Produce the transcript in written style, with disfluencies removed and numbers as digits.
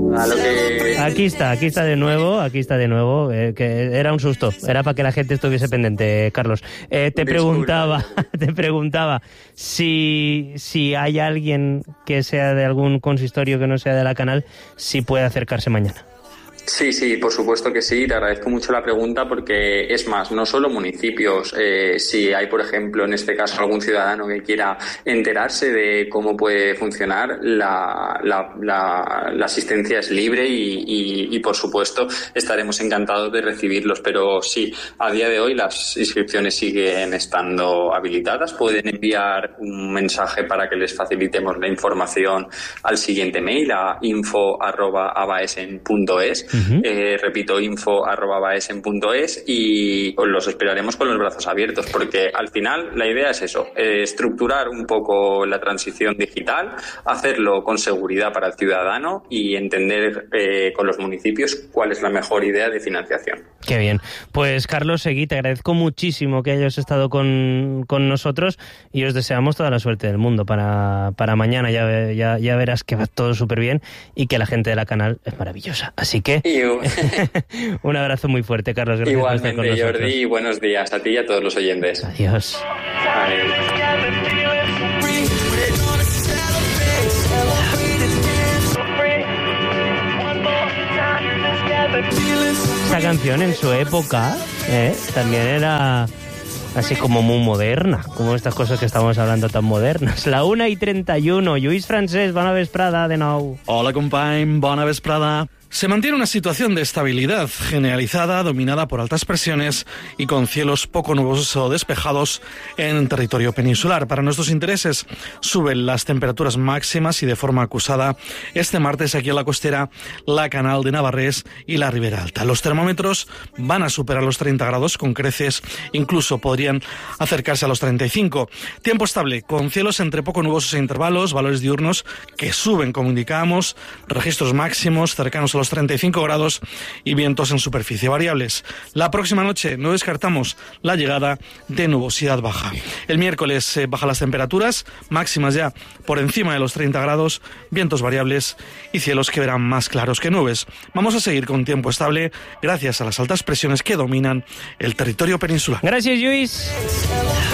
A lo que... Aquí está de nuevo, que era un susto, era para que la gente estuviese pendiente, Carlos. Te preguntaba si hay alguien que sea de algún consistorio que no sea de la Canal, si puede acercarse mañana. Sí, por supuesto que sí. Te agradezco mucho la pregunta porque es más, no solo municipios. Si hay, por ejemplo, en este caso algún ciudadano que quiera enterarse de cómo puede funcionar, la asistencia es libre y por supuesto estaremos encantados de recibirlos. Pero sí, a día de hoy las inscripciones siguen estando habilitadas. Pueden enviar un mensaje para que les facilitemos la información al siguiente mail, a info@abaesen.es. Repito, info@abaesen.es, y os los esperaremos con los brazos abiertos, porque al final la idea es eso, estructurar un poco la transición digital, hacerlo con seguridad para el ciudadano y entender con los municipios cuál es la mejor idea de financiación. Qué bien. Pues Carlos Seguí, te agradezco muchísimo que hayas estado con nosotros y os deseamos toda la suerte del mundo para mañana. Ya verás que va todo súper bien y que la gente de la Canal es maravillosa. Así que un abrazo muy fuerte, Carlos. Gracias. Igualmente, por estar con nosotros. Jordi, buenos días a ti y a todos los oyentes. Adiós. Adiós. Esta canción en su época también era así como muy moderna, como estas cosas que estamos hablando tan modernas. La 1:31, Lluís Francesc, bona vesprada de nou. Hola, company, bona vesprada. Se mantiene una situación de estabilidad generalizada, dominada por altas presiones y con cielos poco nubosos o despejados en territorio peninsular. Para nuestros intereses suben las temperaturas máximas y de forma acusada este martes aquí en la costera, la Canal de Navarrés y la Ribera Alta. Los termómetros van a superar los 30 grados con creces, incluso podrían acercarse a los 35. Tiempo estable, con cielos entre poco nubosos e intervalos, valores diurnos que suben, como indicábamos, registros máximos cercanos a los 35 grados y vientos en superficie variables. La próxima noche no descartamos la llegada de nubosidad baja. El miércoles bajan las temperaturas, máximas ya por encima de los 30 grados, vientos variables y cielos que verán más claros que nubes. Vamos a seguir con tiempo estable gracias a las altas presiones que dominan el territorio peninsular. Gracias, Lluís.